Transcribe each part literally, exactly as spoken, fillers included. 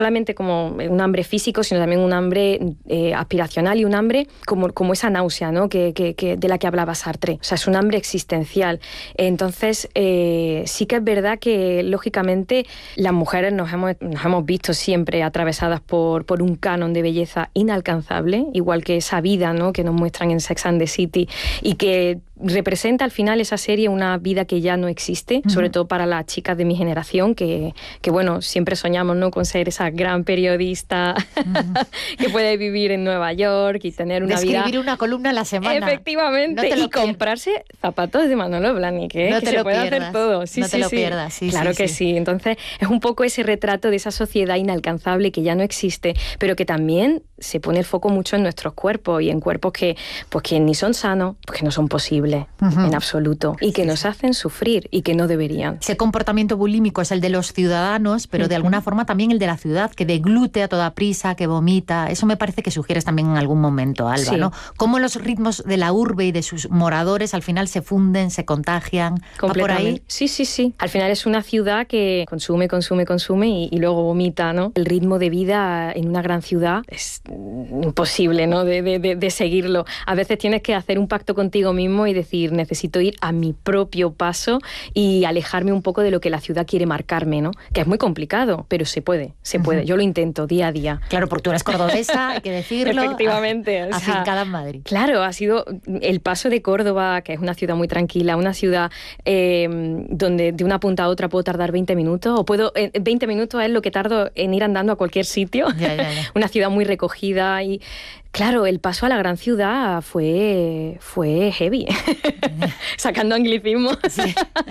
solamente como un hambre físico, sino también un hambre eh, aspiracional y un hambre como, como esa náusea, ¿no? que, que, que de la que hablaba Sartre. O sea, es un hambre existencial. Entonces, eh, sí que es verdad que, lógicamente, las mujeres nos hemos, nos hemos visto siempre atravesadas por, por un canon de belleza inalcanzable, igual que esa vida, ¿no? que nos muestran en Sex and the City, y que representa al final esa serie una vida que ya no existe, uh-huh. sobre todo para las chicas de mi generación, que, que bueno, siempre soñamos, ¿no? con ser esa gran periodista uh-huh. que puede vivir en Nueva York y tener una de vida... escribir una columna a la semana. Efectivamente, no y comprarse zapatos de Manolo Blahnik, ¿eh? no que te se lo puede pierdas. hacer todo. Sí, no sí, te lo sí. pierdas, sí, Claro sí, que sí. sí. Entonces, es un poco ese retrato de esa sociedad inalcanzable que ya no existe, pero que también se pone el foco mucho en nuestros cuerpos y en cuerpos que, pues, que ni son sanos, pues, que no son posibles uh-huh. en absoluto, y que sí, nos hacen sufrir y que no deberían. Ese comportamiento bulímico es el de los ciudadanos, pero uh-huh. de alguna forma también el de la ciudad, que deglute a toda prisa, que vomita. Eso me parece que sugieres también en algún momento, Alba, sí. ¿no? Cómo los ritmos de la urbe y de sus moradores al final se funden, se contagian. ¿Va por ahí? Sí, sí, sí. Al final es una ciudad que consume, consume, consume y, y luego vomita, ¿no? El ritmo de vida en una gran ciudad es imposible, ¿no? De, de, de, de seguirlo. A veces tienes que hacer un pacto contigo mismo y decir, necesito ir a mi propio paso y alejarme un poco de lo que la ciudad quiere marcarme, ¿no? Que es muy complicado, pero se puede, se uh-huh. puede. Yo lo intento día a día. Claro, porque tú eres cordobesa, hay que decirlo. Efectivamente. O sea, afincada en Madrid. Claro, ha sido el paso de Córdoba, que es una ciudad muy tranquila, una ciudad eh, donde de una punta a otra puedo tardar veinte minutos, o puedo, eh, veinte minutos es lo que tardo en ir andando a cualquier sitio. Ya, ya, ya. Una ciudad muy recogida y... Claro, el paso a la gran ciudad fue, fue heavy, sacando anglicismo. Sí.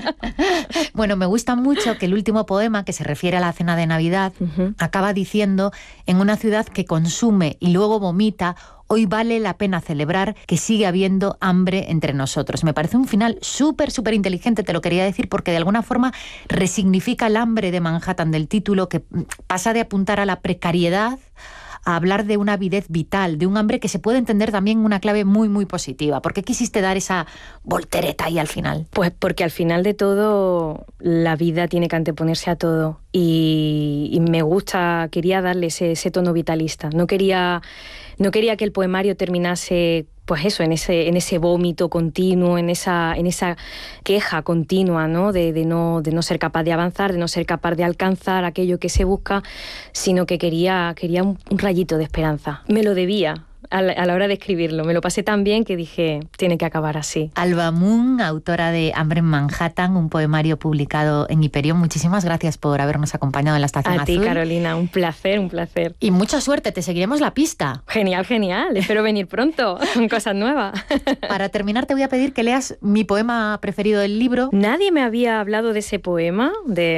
Bueno, me gusta mucho que el último poema, que se refiere a la cena de Navidad, uh-huh. acaba diciendo, en una ciudad que consume y luego vomita, hoy vale la pena celebrar que sigue habiendo hambre entre nosotros. Me parece un final súper, súper inteligente, te lo quería decir, porque de alguna forma resignifica el hambre de Manhattan del título, que pasa de apuntar a la precariedad a hablar de una avidez vital, de un hambre que se puede entender también en una clave muy, muy positiva. ¿Por qué quisiste dar esa voltereta ahí al final? Pues porque al final de todo la vida tiene que anteponerse a todo y, y me gusta, quería darle ese, ese tono vitalista. No quería, no quería que el poemario terminase... pues eso, en ese, en ese vómito continuo, en esa, en esa queja continua, ¿no? De, de no, de no ser capaz de avanzar, de no ser capaz de alcanzar aquello que se busca, sino que quería, quería un, un rayito de esperanza. Me lo debía a la, a la hora de escribirlo. Me lo pasé tan bien que dije, tiene que acabar así. Alba Moon, autora de Hambre en Manhattan, un poemario publicado en Hiperión. Muchísimas gracias por habernos acompañado en la Estación a Azul. A ti, Carolina, un placer, un placer. Y mucha suerte, te seguiremos la pista. Genial, genial. Espero venir pronto con cosas nuevas. Para terminar, te voy a pedir que leas mi poema preferido del libro. Nadie me había hablado de ese poema, de